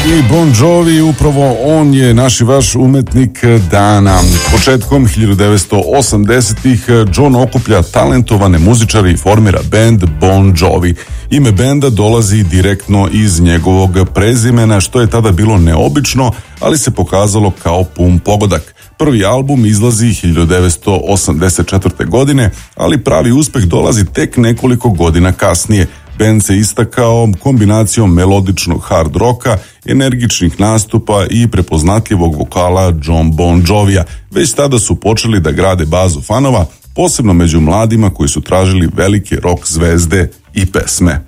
I Bon Jovi, upravo on je naš i vaš umetnik dana. Početkom 1980-ih John okuplja talentovane muzičare i formira bend Bon Jovi. Ime benda dolazi direktno iz njegovog prezimena, što je tada bilo neobično, ali se pokazalo kao pun pogodak. Prvi album izlazi 1984. godine, ali pravi uspeh dolazi tek nekoliko godina kasnije. Bend se istakao kombinacijom melodičnog hard roka, energičnih nastupa i prepoznatljivog vokala John Bon Jovija. Već tada su počeli da grade bazu fanova, posebno među mladima koji su tražili velike rock zvezde i pesme.